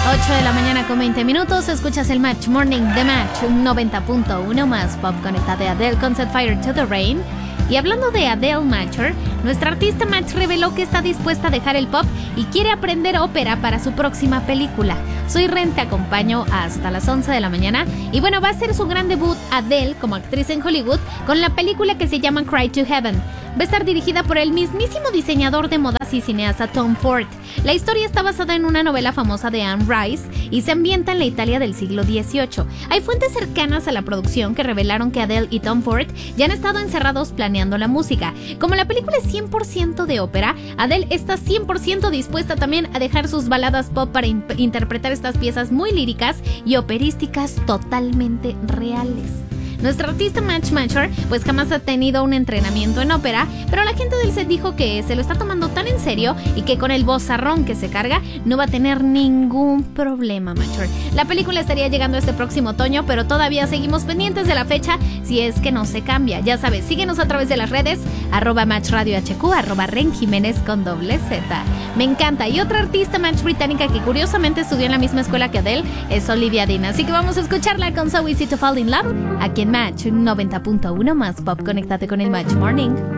8 de la mañana con 20 minutos, escuchas el Match Morning de Match 90.1 más pop conectada de Adele con Set Fire to the Rain. Y hablando de Adele Matcher, nuestra artista Match reveló que está dispuesta a dejar el pop y quiere aprender ópera para su próxima película. Soy Ren, te acompaño hasta las 11 de la mañana. Y bueno, va a ser su gran debut Adele como actriz en Hollywood con la película que se llama Cry to Heaven. Va a estar dirigida por el mismísimo diseñador de modas y cineasta Tom Ford. La historia está basada en una novela famosa de Anne Rice y se ambienta en la Italia del siglo XVIII. Hay fuentes cercanas a la producción que revelaron que Adele y Tom Ford ya han estado encerrados planeando la música. Como la película es 100% de ópera, Adele está 100% dispuesta también a dejar sus baladas pop para interpretar estas piezas muy líricas y operísticas totalmente reales. Nuestra artista Matcher pues jamás ha tenido un entrenamiento en ópera, pero la gente del set dijo que se lo está tomando tan en serio y que con el vozarrón que se carga no va a tener ningún problema Matcher. La película estaría llegando este próximo otoño, pero todavía seguimos pendientes de la fecha si es que no se cambia. Ya sabes, síguenos a través de las redes @MatchRadioHQ, @RenJiménez con doble Z. Me encanta. Y otra artista Match británica que curiosamente estudió en la misma escuela que Adele es Olivia Dean, así que vamos a escucharla con So Easy to Fall in Love aquí en Match 90.1 más pop. Conéctate con el Match Morning.